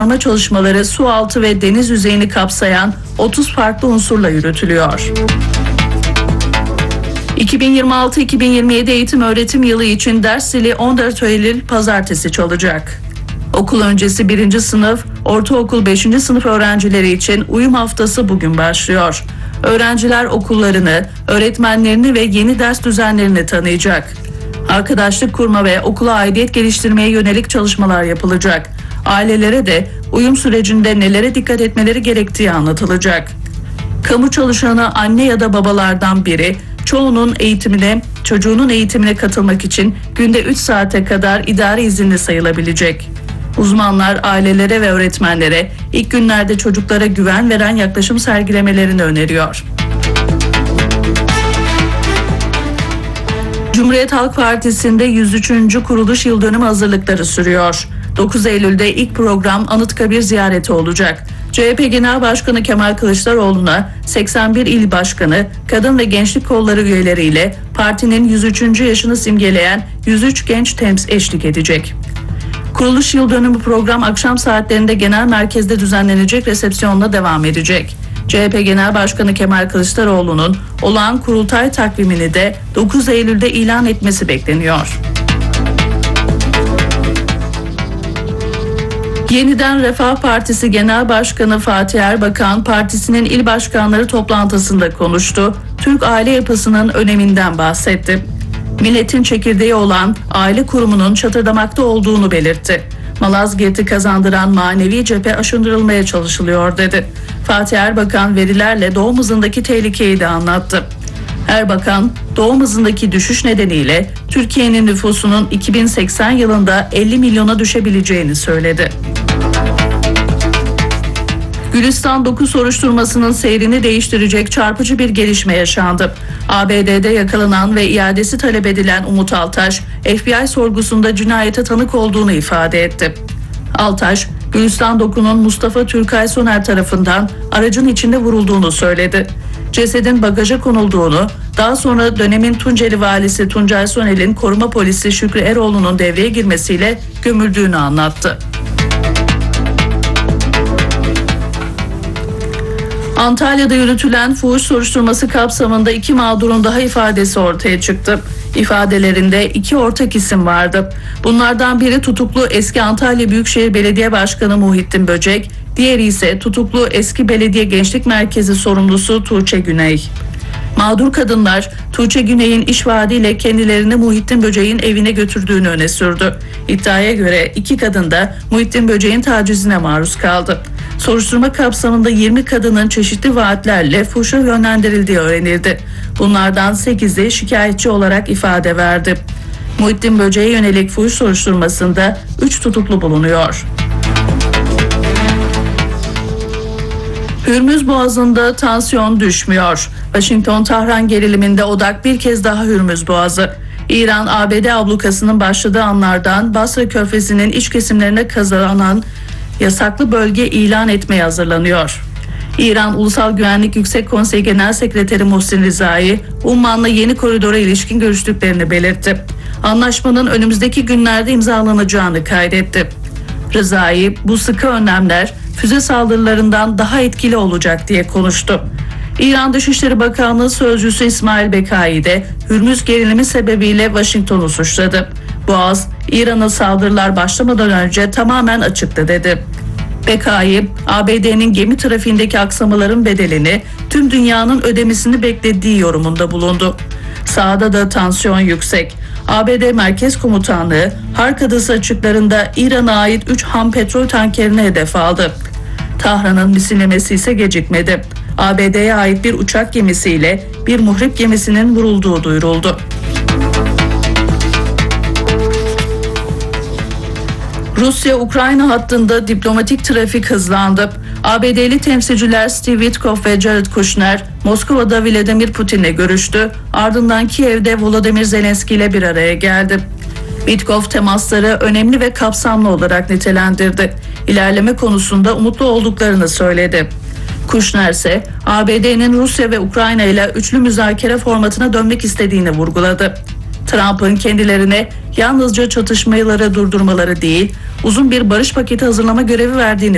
Arama çalışmaları su altı ve deniz yüzeyini kapsayan 30 farklı unsurla yürütülüyor. 2026-2027 eğitim öğretim yılı için ders zili 14 Eylül Pazartesi çalacak. Okul öncesi 1. sınıf, ortaokul 5. sınıf öğrencileri için uyum haftası bugün başlıyor. Öğrenciler okullarını, öğretmenlerini ve yeni ders düzenlerini tanıyacak. Arkadaşlık kurma ve okula aidiyet geliştirmeye yönelik çalışmalar yapılacak. Ailelere de uyum sürecinde nelere dikkat etmeleri gerektiği anlatılacak. Kamu çalışanı anne ya da babalardan biri çocuğunun eğitimine katılmak için günde 3 saate kadar idari izinli sayılabilecek. Uzmanlar ailelere ve öğretmenlere ilk günlerde çocuklara güven veren yaklaşım sergilemelerini öneriyor. Cumhuriyet Halk Partisi'nde 103. kuruluş yıl dönümü hazırlıkları sürüyor. 9 Eylül'de ilk program Anıtkabir ziyareti olacak. CHP Genel Başkanı Kemal Kılıçdaroğlu'na 81 il başkanı, kadın ve gençlik kolları üyeleriyle partinin 103. yaşını simgeleyen 103 genç eşlik edecek. Kuruluş yıl dönümü program akşam saatlerinde genel merkezde düzenlenecek resepsiyonla devam edecek. CHP Genel Başkanı Kemal Kılıçdaroğlu'nun olağan kurultay takvimini de 9 Eylül'de ilan etmesi bekleniyor. Yeniden Refah Partisi Genel Başkanı Fatih Erbakan, partisinin il başkanları toplantısında konuştu. Türk aile yapısının öneminden bahsetti. Milletin çekirdeği olan aile kurumunun çatırdamakta olduğunu belirtti. Malazgirt'i kazandıran manevi cephe aşındırılmaya çalışılıyor dedi. Fatih Erbakan verilerle doğum hızındaki tehlikeyi de anlattı. Erbakan, doğum hızındaki düşüş nedeniyle Türkiye'nin nüfusunun 2080 yılında 50 milyona düşebileceğini söyledi. Gülistan 9 soruşturmasının seyrini değiştirecek çarpıcı bir gelişme yaşandı. ABD'de yakalanan ve iadesi talep edilen Umut Altaş, FBI sorgusunda cinayete tanık olduğunu ifade etti. Altaş, Gülistan 9'un Mustafa Türkay Soner tarafından aracın içinde vurulduğunu söyledi. Cesedin bagaja konulduğunu, daha sonra dönemin Tunceli valisi Tuncay Sonel'in koruma polisi Şükrü Eroğlu'nun devreye girmesiyle gömüldüğünü anlattı. Antalya'da yürütülen fuhuş soruşturması kapsamında 2 mağdurun daha ifadesi ortaya çıktı. İfadelerinde 2 ortak isim vardı. Bunlardan biri tutuklu eski Antalya Büyükşehir Belediye Başkanı Muhittin Böcek, diğeri ise tutuklu eski Belediye Gençlik Merkezi sorumlusu Tuğçe Güney. Mağdur kadınlar Tuğçe Güney'in iş vaadiyle kendilerini Muhittin Böcek'in evine götürdüğünü öne sürdü. İddiaya göre 2 kadın da Muhittin Böcek'in tacizine maruz kaldı. Soruşturma kapsamında 20 kadının çeşitli vaatlerle fuhuşa yönlendirildiği öğrenildi. Bunlardan 8'i şikayetçi olarak ifade verdi. Muhittin Böcek'e yönelik fuhuş soruşturmasında 3 tutuklu bulunuyor. Hürmüz Boğazı'nda tansiyon düşmüyor. Washington-Tahran geriliminde odak bir kez daha Hürmüz Boğazı. İran, ABD ablukasının başladığı anlardan Basra Körfezi'nin iç kesimlerine kazınan yasaklı bölge ilan etmeye hazırlanıyor. İran Ulusal Güvenlik Yüksek Konseyi Genel Sekreteri Muhsin Rizai, Umman'la yeni koridora ilişkin görüştüklerini belirtti. Anlaşmanın önümüzdeki günlerde imzalanacağını kaydetti. Rizai, bu sıkı önlemler füze saldırılarından daha etkili olacak diye konuştu. İran Dışişleri Bakanlığı Sözcüsü İsmail Bekai de Hürmüz gerilimi sebebiyle Washington'u suçladı. Boğaz, İran'a saldırılar başlamadan önce tamamen açıktı dedi. Bekai, ABD'nin gemi trafiğindeki aksamaların bedelini tüm dünyanın ödemesini beklediği yorumunda bulundu. Sahada da tansiyon yüksek. ABD Merkez Komutanlığı, Hark Adası açıklarında İran'a ait 3 ham petrol tankerini hedef aldı. Tahran'ın misillemesi ise gecikmedi. ABD'ye ait bir uçak gemisiyle bir muhrip gemisinin vurulduğu duyuruldu. Rusya-Ukrayna hattında diplomatik trafik hızlandı. ABD'li temsilciler Steve Witkoff ve Jared Kushner, Moskova'da Vladimir Putin'le görüştü. Ardından Kiev'de Volodymyr Zelenski ile bir araya geldi. Witkoff temasları önemli ve kapsamlı olarak nitelendirdi. İlerleme konusunda umutlu olduklarını söyledi. Kushner ise ABD'nin Rusya ve Ukrayna ile üçlü müzakere formatına dönmek istediğini vurguladı. Trump'ın kendilerine yalnızca çatışmaları durdurmaları değil, uzun bir barış paketi hazırlama görevi verdiğini